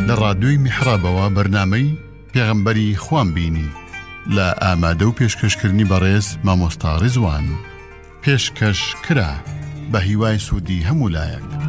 لە ڕادیۆی میحرابەوە بەرنامەی پێغەمبەری خوان بینی لە ئامادە و پێشکەشکردنی بەڕێز مامۆستا ڕیزوان پێشکەش کرا بە هیوای سوودی هەموو لایەک.